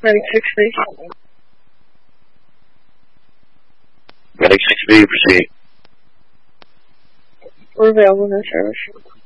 Medic 6B. Medic 6B, proceed. We're available, no service.